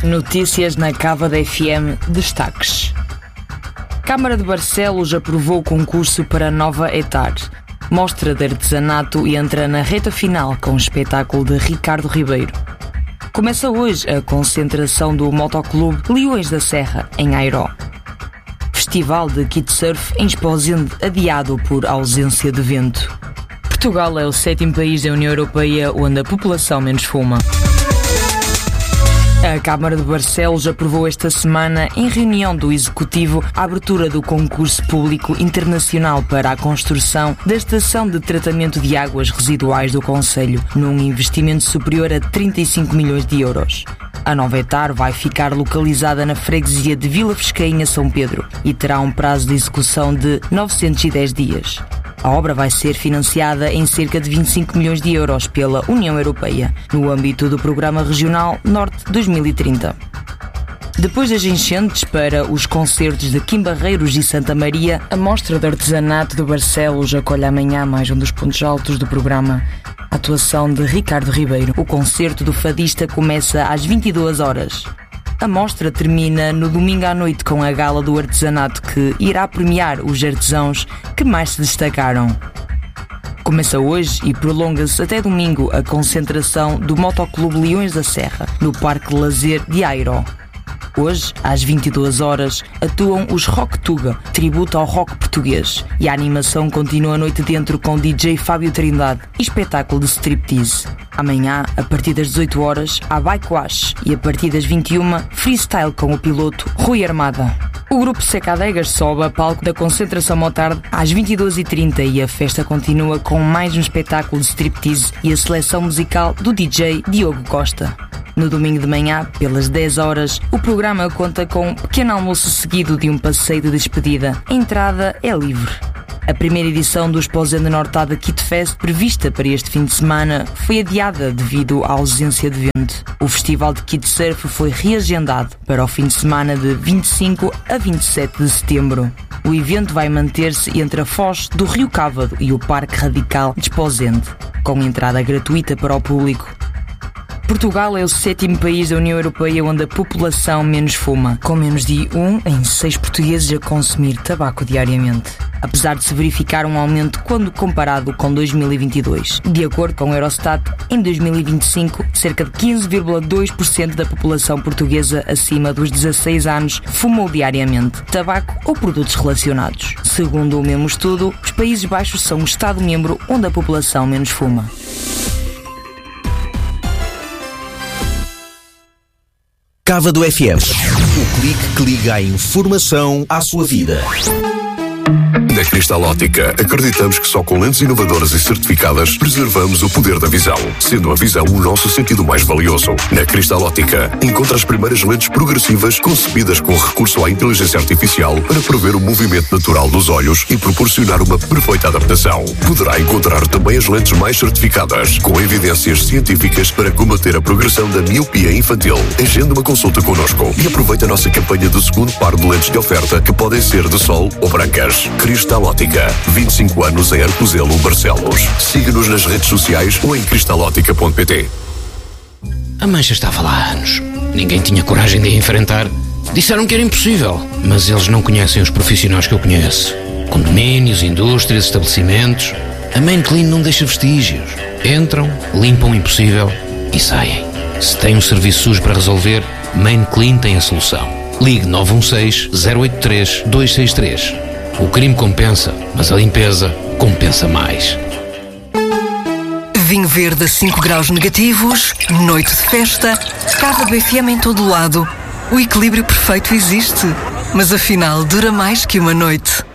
Notícias na Cava da FM. Destaques. Câmara de Barcelos aprovou o concurso para a nova ETAR. Mostra de artesanato e entra na reta final com o espetáculo de Ricardo Ribeiro. Começa hoje a concentração do Motoclube Leões da Serra, em Airó. Festival de Kitesurf em Esposende adiado por ausência de vento. Portugal é o 7º país da União Europeia onde a população menos fuma. A Câmara de Barcelos aprovou esta semana, em reunião do Executivo, a abertura do concurso público internacional para a construção da estação de tratamento de águas residuais do concelho, num investimento superior a 35 milhões de euros. A nova ETAR vai ficar localizada na freguesia de Vila Frescainha, São Pedro, e terá um prazo de execução de 910 dias. A obra vai ser financiada em cerca de 25 milhões de euros pela União Europeia, no âmbito do Programa Regional Norte 2030. Depois das enchentes para os concertos de Kim Barreiros e Santa Maria, a Mostra de Artesanato de Barcelos acolhe amanhã mais um dos pontos altos do programa, a atuação de Ricardo Ribeiro. O concerto do fadista começa às 22 horas. A mostra termina no domingo à noite com a gala do artesanato que irá premiar os artesãos que mais se destacaram. Começa hoje e prolonga-se até domingo a concentração do Motoclube Leões da Serra, no Parque de Lazer de Airó. Hoje, às 22 horas, atuam os Rock Tuga, tributo ao rock português, e a animação continua a noite dentro com o DJ Fábio Trindade e espetáculo de striptease. Amanhã, a partir das 18 horas, há Bike Wash e a partir das 21, freestyle com o piloto Rui Armada. O grupo Secadegas sobe a palco da concentração Motard às 22h30 e a festa continua com mais um espetáculo de striptease e a seleção musical do DJ Diogo Costa. No domingo de manhã, pelas 10 horas, o programa conta com um pequeno almoço seguido de um passeio de despedida. A entrada é livre. A primeira edição do Esposende Nortada Kit Fest, prevista para este fim de semana, foi adiada devido à ausência de vento. O festival de Kitesurf foi reagendado para o fim de semana de 25 a 27 de setembro. O evento vai manter-se entre a foz do Rio Cávado e o Parque Radical de Esposende, com entrada gratuita para o público. Portugal é o 7º país da União Europeia onde a população menos fuma, com menos de 1 em 6 portugueses a consumir tabaco diariamente, apesar de se verificar um aumento quando comparado com 2022. De acordo com o Eurostat, em 2025, cerca de 15,2% da população portuguesa acima dos 16 anos fumou diariamente tabaco ou produtos relacionados. Segundo o mesmo estudo, os Países Baixos são o Estado-membro onde a população menos fuma. Cava do FM. O clique que liga a informação à sua vida. Na Cristal Óptica, acreditamos que só com lentes inovadoras e certificadas preservamos o poder da visão, sendo a visão o nosso sentido mais valioso. Na Cristal Óptica, encontra as primeiras lentes progressivas concebidas com recurso à inteligência artificial para prever o movimento natural dos olhos e proporcionar uma perfeita adaptação. Poderá encontrar também as lentes mais certificadas, com evidências científicas para combater a progressão da miopia infantil. Agende uma consulta connosco e aproveite a nossa campanha do segundo par de lentes de oferta, que podem ser de sol ou brancas. Cristal Óptica, 25 anos em Arcozelo, Barcelos. Siga-nos nas redes sociais ou em cristalótica.pt. A mancha estava lá há anos. Ninguém tinha coragem de a enfrentar. Disseram que era impossível, mas eles não conhecem os profissionais que eu conheço. Condomínios, indústrias, estabelecimentos. A Main Clean não deixa vestígios. Entram, limpam o impossível e saem. Se tem um serviço sujo para resolver, Main Clean tem a solução. Ligue 916-083-263. O crime compensa, mas a limpeza compensa mais. Vinho verde a 5 graus negativos, noite de festa, Cava do FM em todo lado. O equilíbrio perfeito existe, mas afinal dura mais que uma noite.